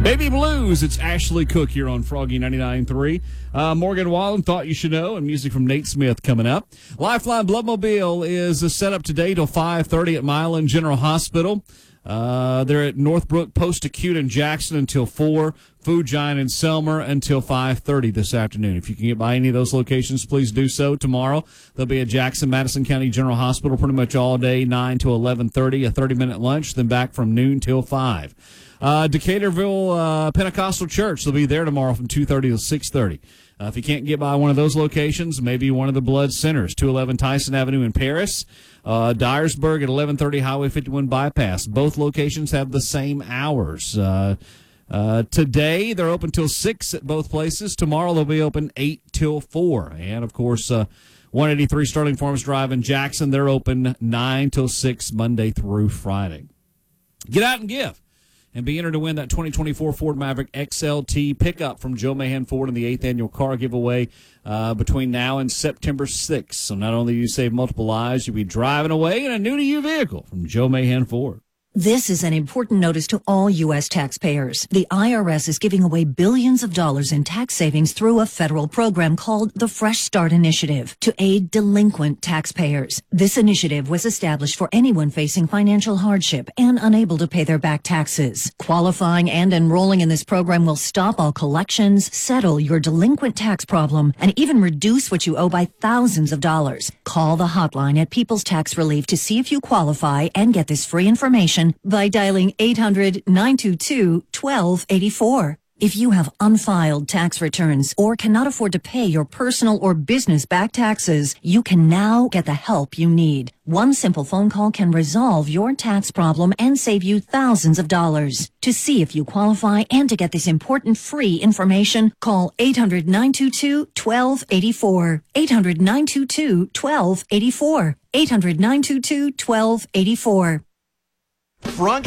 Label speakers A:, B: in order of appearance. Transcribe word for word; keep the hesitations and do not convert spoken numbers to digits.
A: Baby Blues, it's Ashley Cook here on Froggy ninety-nine point three. Uh, Morgan Wallen, Thought You Should Know, and music from Nate Smith coming up. Lifeline Bloodmobile is uh, set up today till five thirty at Milan General Hospital. Uh, they're at Northbrook Post Acute in Jackson until four. Food Giant in Selmer until five thirty this afternoon. If you can get by any of those locations, please do so. Tomorrow, they'll be at Jackson Madison County General Hospital pretty much all day, nine to eleven thirty, a thirty-minute lunch, then back from noon till five. Uh, Decaturville uh, Pentecostal Church, they'll be there tomorrow from two thirty to six thirty. Uh, if you can't get by one of those locations, maybe one of the blood centers, two eleven Tyson Avenue in Paris, uh, Dyersburg at eleven thirty Highway fifty-one Bypass. Both locations have the same hours. Uh, uh, today, they're open till six at both places. Tomorrow, they'll be open eight till four. And, of course, uh, one eighty-three Sterling Farms Drive in Jackson, they're open nine till six Monday through Friday. Get out and give. And be entered to win that twenty twenty-four Ford Maverick X L T pickup from Joe Mahan Ford in the eighth annual car giveaway uh, between now and September sixth. So not only do you save multiple lives, you'll be driving away in a new-to-you vehicle from Joe Mahan Ford.
B: This is an important notice to all U S taxpayers. The I R S is giving away billions of dollars in tax savings through a federal program called the Fresh Start Initiative to aid delinquent taxpayers. This initiative was established for anyone facing financial hardship and unable to pay their back taxes. Qualifying and enrolling in this program will stop all collections, settle your delinquent tax problem, and even reduce what you owe by thousands of dollars. Call the hotline at People's Tax Relief to see if you qualify and get this free information by dialing eight hundred, nine two two, one two eight four. If you have unfiled tax returns or cannot afford to pay your personal or business back taxes, you can now get the help you need. One simple phone call can resolve your tax problem and save you thousands of dollars. To see if you qualify and to get this important free information, call eight hundred, nine two two, one two eight four. eight hundred, nine two two, one two eight four. eight hundred, nine two two, one two eight four.
C: Front